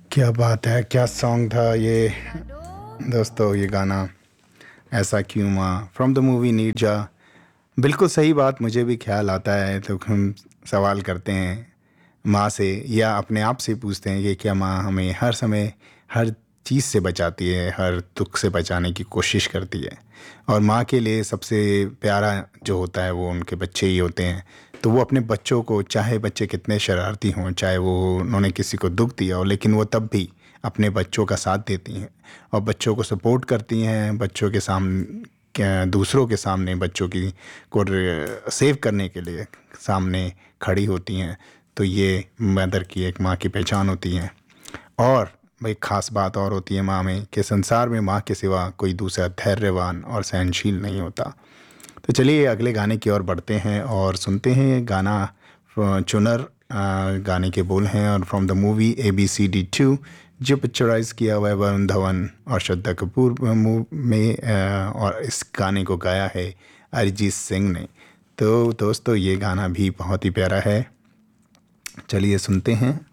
क्या बात है, क्या सॉन्ग था ये दोस्तों। ये गाना ऐसा क्यों माँ फ्रॉम द मूवी नीरजा। बिल्कुल सही बात, मुझे भी ख्याल आता है तो हम सवाल करते हैं माँ से या अपने आप से पूछते हैं कि क्या माँ हमें हर समय हर चीज़ से बचाती है, हर दुख से बचाने की कोशिश करती है। और माँ के लिए सबसे प्यारा जो होता है वो उनके बच्चे ही होते हैं। तो वो अपने बच्चों को, चाहे बच्चे कितने शरारती हों, चाहे वो उन्होंने किसी को दुख दिया हो, लेकिन वो तब भी अपने बच्चों का साथ देती हैं और बच्चों को सपोर्ट करती हैं। बच्चों के सामने, दूसरों के सामने बच्चों की को सेव करने के लिए सामने खड़ी होती हैं। तो ये मदर की, एक माँ की पहचान होती है। और भाई ख़ास बात और होती है माँ में कि संसार में माँ के सिवा कोई दूसरा धैर्यवान और सहनशील नहीं होता। तो चलिए अगले गाने की ओर बढ़ते हैं और सुनते हैं गाना चुनर। गाने के बोल हैं और फ्रॉम द मूवी ABCD 2, जो पिक्चराइज किया हुआ है वरुण धवन और श्रद्धा कपूर में, और इस गाने को गाया है अरिजीत सिंह ने। तो दोस्तों ये गाना भी बहुत ही प्यारा है, चलिए सुनते हैं।